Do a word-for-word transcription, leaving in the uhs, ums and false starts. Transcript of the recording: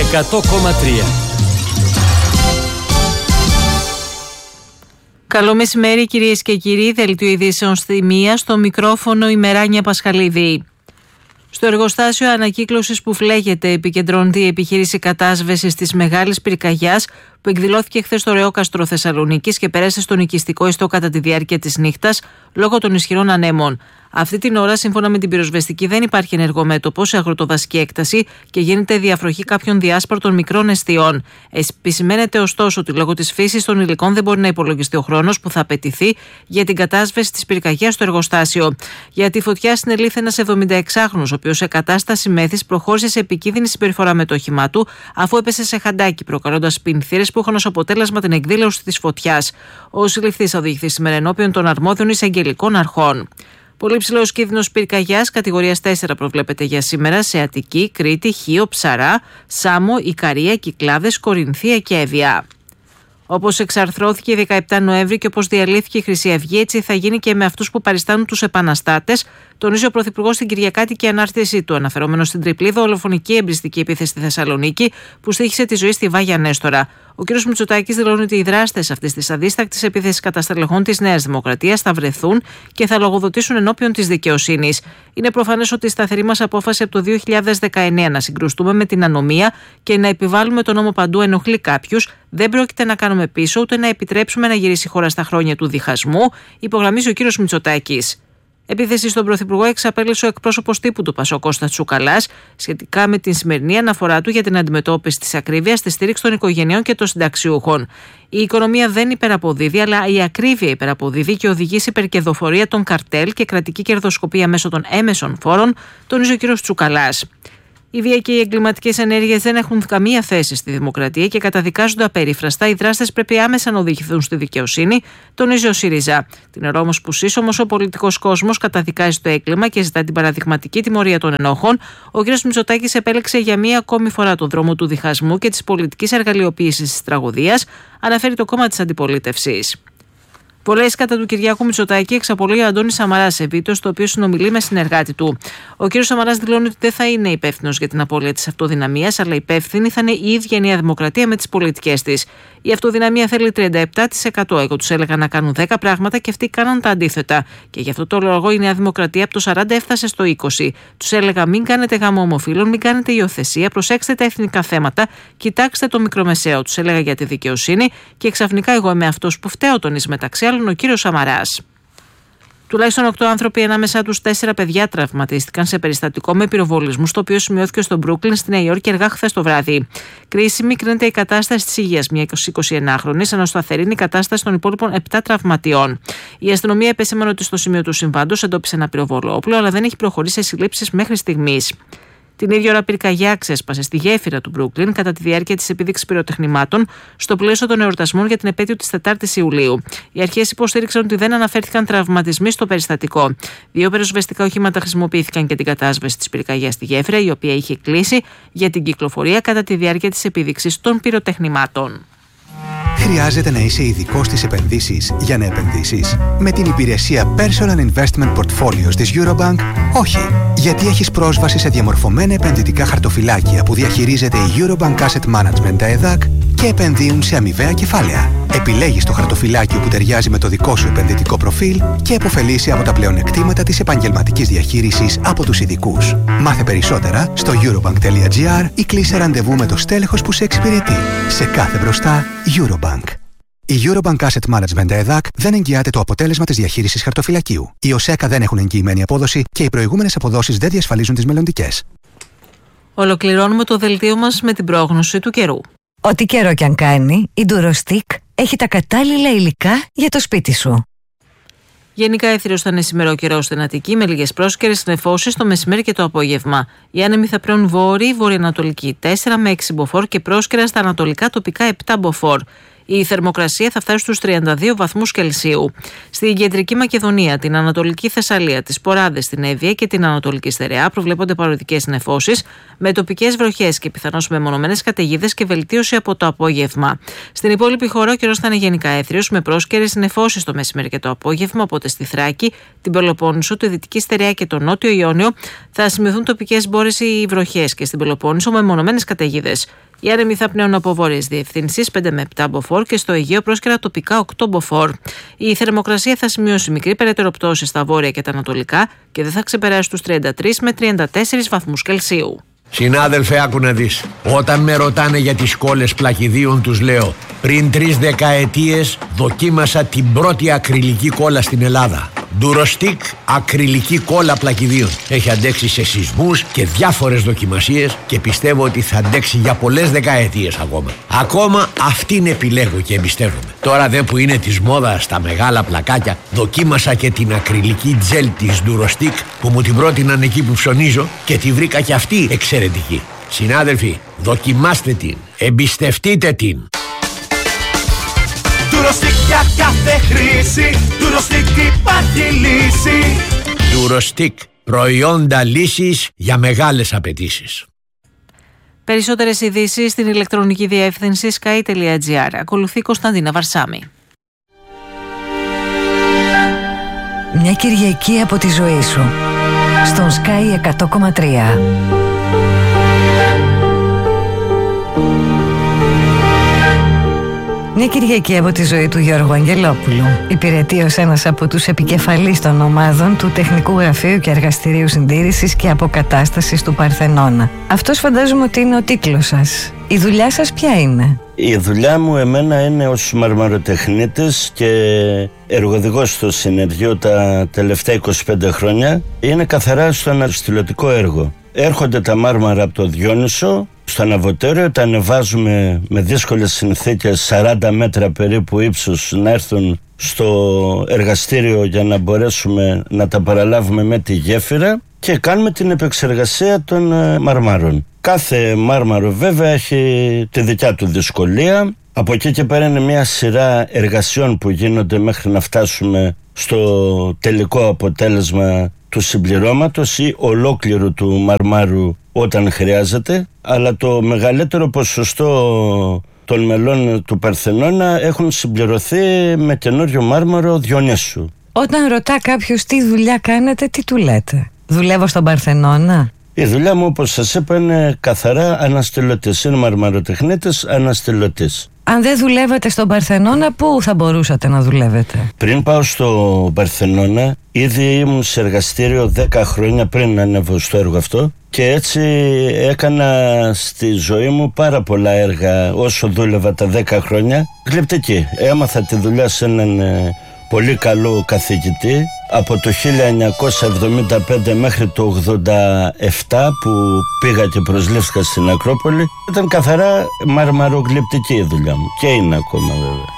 εκατό κόμμα τρία. Καλό μεσημέρι κυρίες και κύριοι, δελτίο ειδήσεων στη μία, στο μικρόφωνο η Μεράνια Πασχαλίδη. Στο εργοστάσιο ανακύκλωσης που φλέγεται επικεντρώνεται η επιχείρηση κατάσβεσης της μεγάλης πυρκαγιάς που εκδηλώθηκε χθες στο Ρεόκαστρο Θεσσαλονίκης και πέρασε στον οικιστικό ιστό κατά τη διάρκεια της νύχτας λόγω των ισχυρών ανέμων. Αυτή την ώρα, σύμφωνα με την πυροσβεστική, δεν υπάρχει ενεργό μέτωπο σε αγροτοδασική έκταση και γίνεται διαφροχή κάποιων διάσπαρτων μικρών εστιών. Επισημαίνεται ωστόσο ότι λόγω της φύσης των υλικών δεν μπορεί να υπολογιστεί ο χρόνος που θα απαιτηθεί για την κατάσβεση της πυρκαγιάς στο εργοστάσιο. Για τη φωτιά συνελήφθη ένας εβδομηνταεξάχρονος, ο οποίος σε κατάσταση μέθης προχώρησε σε επικίνδυνη συμπεριφορά με το όχημά του, αφού έπεσε σε χαντάκι, προκαλώντας πινθύρες που είχαν ως αποτέλεσμα την εκδήλωση της φωτιάς. Ο συλληφθής θα οδηγηθεί σήμερα ενώπιον των αρμόδιων εισαγγελικών αρχών. Πολύ ψηλός κίνδυνος πυρκαγιάς κατηγορίας τέσσερα προβλέπεται για σήμερα σε Αττική, Κρήτη, Χίο, Ψαρά, Σάμο, Ικαρία, Κυκλάδες, Κορινθία και Εύβοια. Όπως εξαρθρώθηκε η δεκαεπτά Νοέμβρη και όπως διαλύθηκε η Χρυσή Αυγή, έτσι θα γίνει και με αυτούς που παριστάνουν τους επαναστάτες, τονίζει ο Πρωθυπουργός στην Κυριακάτικη ανάρτησή του, αναφερόμενο στην τριπλή δολοφονική εμπριστική επίθεση στη Θεσσαλονίκη που στοίχησε τη ζωή στη Βάγια Νέστορα. Ο κ. Μητσοτάκης δηλώνει ότι οι δράστες αυτής της αδίστακτης επίθεσης κατά στελεχών της Νέας Δημοκρατίας θα βρεθούν και θα λογοδοτήσουν ενώπιον της δικαιοσύνης. Είναι προφανές ότι η σταθερή μας απόφαση από το δύο χιλιάδες δεκαεννέα να συγκρουστούμε με την ανομία και να επιβάλλουμε τον νόμο παντού ενοχλεί κάποιους. Δεν πρόκειται να κάνουμε πίσω ούτε να επιτρέψουμε να γυρίσει η χώρα στα χρόνια του διχασμού, υπογραμμίζει ο κ. Μητσοτάκης. Επίθεση στον Πρωθυπουργό εξαπέλυσε ο εκπρόσωπος τύπου του Πασόκ Κώστας Τσουκαλάς σχετικά με την σημερινή αναφορά του για την αντιμετώπιση της ακρίβειας στη στήριξη των οικογενειών και των συνταξιούχων. Η οικονομία δεν υπεραποδίδει, αλλά η ακρίβεια υπεραποδίδει και οδηγεί σε υπερκερδοφορία των καρτέλ και κρατική κερδοσκοπία μέσω των έμεσων φόρων, τονίζει ο κ. Τσουκαλάς. Η βία και οι εγκληματικές ενέργειες δεν έχουν καμία θέση στη δημοκρατία και καταδικάζονται απερίφραστα. Οι δράστες πρέπει άμεσα να οδηγηθούν στη δικαιοσύνη, τονίζει ο ΣΥΡΙΖΑ. Την ώρα όμως που σύσσωμος ο πολιτικός κόσμος καταδικάζει το έγκλημα και ζητά την παραδειγματική τιμωρία των ενόχων, ο κ. Μητσοτάκης επέλεξε για μία ακόμη φορά τον δρόμο του διχασμού και της πολιτικής εργαλειοποίησης της τραγωδίας, αναφέρει το κόμμα της αντιπολίτευσης. Πολλές κατά του Κυριάκου Μητσοτάκη εξαπολύει ο Αντώνης Σαμαράς σε βίντεο στο οποίο συνομιλεί με συνεργάτη του. Ο κ. Σαμαράς δηλώνει ότι δεν θα είναι υπεύθυνος για την απώλεια της αυτοδυναμίας, αλλά υπεύθυνη θα είναι η ίδια η Νέα Δημοκρατία με τις πολιτικές της. Η αυτοδυναμία θέλει τριάντα επτά τοις εκατό. Εγώ τους έλεγα να κάνουν δέκα πράγματα και αυτοί κάναν τα αντίθετα. Και γι' αυτό το λόγο η Νέα Δημοκρατία από το σαράντα έφτασε στο είκοσι. Τους έλεγα μην κάνετε γάμο ομοφύλων, μην κάνετε υιοθεσία, προσέξτε τα εθνικά θέματα, κοιτάξτε το μικρομεσαίο. Τους έλεγα για τη δικαιοσύνη και ξαφνικά εγώ είμαι αυτός που φταίω, τονίζει μεταξύ άλλων ο κύριος Σαμαράς. Τουλάχιστον οκτώ άνθρωποι, ανάμεσά τους τέσσερα παιδιά, τραυματίστηκαν σε περιστατικό με πυροβολισμούς, το οποίο σημειώθηκε στο Μπρούκλιν στη Νέα Υόρκη αργά χθες το βράδυ. Κρίσιμη κρίνεται η κατάσταση της υγείας μια εικοσιενάχρονης, ενώ σταθερή είναι η κατάσταση των υπόλοιπων επτά τραυματιών. Η αστυνομία επέσημανε ότι στο σημείο του συμβάντος εντόπισε ένα πυροβόλο όπλο, αλλά δεν έχει προχωρήσει σε συλλήψεις μέχρι στιγμής. Την ίδια ώρα πυρκαγιά ξέσπασε στη γέφυρα του Μπρούκλιν κατά τη διάρκεια της επίδειξης πυροτεχνημάτων στο πλαίσιο των εορτασμών για την επέτειο της τετάρτης Ιουλίου. Οι αρχές υποστήριξαν ότι δεν αναφέρθηκαν τραυματισμοί στο περιστατικό. Δύο πυροσβεστικά οχήματα χρησιμοποιήθηκαν για την κατάσβεση της πυρκαγιάς στη γέφυρα, η οποία είχε κλείσει για την κυκλοφορία κατά τη διάρκεια της επίδειξης των πυροτεχνημάτων. Χρειάζεται να είσαι ειδικός στις επενδύσεις για να επενδύσεις? Με την υπηρεσία Personal Investment Portfolios της Eurobank, όχι. Γιατί έχεις πρόσβαση σε διαμορφωμένα επενδυτικά χαρτοφυλάκια που διαχειρίζεται η Eurobank Asset Management, τα ΕΔΑΚ, και επενδύουν σε αμοιβαία κεφάλαια. Επιλέγεις το χαρτοφυλάκιο που ταιριάζει με το δικό σου επενδυτικό προφίλ και επωφελείσαι από τα πλεονεκτήματα της επαγγελματικής διαχείρισης από τους ειδικούς. Μάθε περισσότερα στο eurobank.gr ή κλείσε ραντεβού με το στέλεχος που σε εξυπηρετεί. Σε κάθε μπροστά, Eurobank. Η Eurobank Asset Management ΕΔΑΚ δεν εγγυάται το αποτέλεσμα της διαχείρισης χαρτοφυλακίου. Οι ΟΣΕΚΑ δεν έχουν εγγυημένη απόδοση και οι προηγούμενες αποδόσεις δεν διασφαλίζουν τις μελλοντικές. Ολοκληρώνουμε το δελτίο μας με την πρόγνωση του καιρού. Ό,τι καιρό κι αν κάνει, η Durostick έχει τα κατάλληλα υλικά για το σπίτι σου. Γενικά έθριος θα είναι σήμερα ο καιρός στην Αττική, με λίγες πρόσκαιρες νεφώσεις το μεσημέρι και το απόγευμα. Οι άνεμοι θα πλέουν βόρειοι, βορειοανατολικοί τέσσερα με έξι μποφόρ και πρόσκαιρα στα ανατολικά τοπικά επτά μποφόρ. Η θερμοκρασία θα φτάσει στους τριάντα δύο βαθμούς Κελσίου. Στην κεντρική Μακεδονία, την Ανατολική Θεσσαλία, τις Ποράδες, την Εύβοια και την Ανατολική Στερεά προβλέπονται παροδικές νεφώσεις με τοπικές βροχές και πιθανώς μεμονωμένες καταιγίδες και βελτίωση από το απόγευμα. Στην υπόλοιπη χώρα ο καιρός θα είναι γενικά έθριος με πρόσκαιρες νεφώσεις το μεσημέρι και το απόγευμα, οπότε στη Θράκη, την Πελοπόννησο, τη Δυτική Στερεά και το Νότιο Ιόνιο θα σημειωθούν τοπικές μπόρες ή βροχές και στην Πελοπόννησο με μεμονωμένες καταιγίδες. Οι άνεμοι θα πνέουν από βόρειες διευθύνσεις πέντε με επτά μποφόρ και στο Αιγαίο πρόσκαιρα τοπικά οκτώ μποφόρ. Η θερμοκρασία θα σημειώσει μικρή περαιτέρω πτώση στα βόρεια και τα ανατολικά και δεν θα ξεπεράσει τους τριάντα τρεις με τριάντα τέσσερις βαθμούς Κελσίου. Συνάδελφε, άκου να δεις. Όταν με ρωτάνε για τις κόλλες πλακιδίων, τους λέω: πριν τρεις δεκαετίες δοκίμασα την πρώτη ακριλική κόλλα στην Ελλάδα. Durostic ακριλική κόλλα πλακιδίων. Έχει αντέξει σε σεισμούς και διάφορες δοκιμασίες και πιστεύω ότι θα αντέξει για πολλές δεκαετίες ακόμα. Ακόμα αυτήν επιλέγω και εμπιστεύομαι. Τώρα δε που είναι της μόδας στα μεγάλα πλακάκια, δοκίμασα και την ακριλική τζέλ της Durostic που μου την πρότειναν εκεί που ψωνίζω και τη βρήκα και αυτή εξαιρετική. Συνάδελφοι, δοκιμάστε την, εμπιστευτείτε την. Durostic για κάθε χρήση, Durostic υπάρχει λύση. Durostic, προϊόντα λύσης για μεγάλες απαιτήσεις. Περισσότερες ειδήσεις στην ηλεκτρονική διεύθυνση sky τελεία gr. Ακολουθεί Κωνσταντίνα Βαρσάμι. Μια Κυριακή από τη ζωή σου στον Sky εκατό κόμμα τρία. Μια Κυριακή από τη ζωή του Γιώργου Αγγελόπουλου. Υπηρετεί ως ένας από τους επικεφαλείς των ομάδων του Τεχνικού Γραφείου και Εργαστηρίου Συντήρησης και Αποκατάστασης του Παρθενώνα. Αυτός φαντάζομαι ότι είναι ο τίτλος σας. Η δουλειά σας ποια είναι? Η δουλειά μου εμένα είναι ως μαρμαροτεχνίτης και εργοδηγός στο συνεργείο τα τελευταία είκοσι πέντε χρόνια. Είναι καθαρά στο αναστηλωτικό έργο. Έρχονται τα μάρμαρα από το Διόνυσο στο αναβωτέριο, τα ανεβάζουμε με δύσκολες συνθήκες, σαράντα μέτρα περίπου ύψους, να έρθουν στο εργαστήριο για να μπορέσουμε να τα παραλάβουμε με τη γέφυρα και κάνουμε την επεξεργασία των μαρμάρων. Κάθε μάρμαρο βέβαια έχει τη δικιά του δυσκολία. Από εκεί και πέρα είναι μια σειρά εργασιών που γίνονται μέχρι να φτάσουμε στο τελικό αποτέλεσμα του συμπληρώματος ή ολόκληρου του μαρμάρου όταν χρειάζεται, αλλά το μεγαλύτερο ποσοστό των μελών του Παρθενώνα έχουν συμπληρωθεί με καινούριο μάρμαρο Διονύσου. Όταν ρωτά κάποιος τι δουλειά κάνετε, τι του λέτε? Δουλεύω στον Παρθενώνα. Η δουλειά μου, όπως σας είπα, είναι καθαρά αναστηλωτής. Είναι μαρμαροτεχνίτης αναστηλωτής. Αν δεν δουλεύετε στον Παρθενώνα, πού θα μπορούσατε να δουλεύετε? Πριν πάω στο Παρθενώνα, ήδη ήμουν σε εργαστήριο δέκα χρόνια πριν ανέβω στο έργο αυτό και έτσι έκανα στη ζωή μου πάρα πολλά έργα όσο δούλευα τα δέκα χρόνια. Γλυπτική. Έμαθα τη δουλειά σε έναν πολύ καλό καθηγητή από το χίλια εννιακόσια εβδομήντα πέντε μέχρι το ογδόντα επτά που πήγα και προσλήφθηκα στην Ακρόπολη. Ήταν καθαρά μαρμαρογλυπτική η δουλειά μου και είναι ακόμα βέβαια.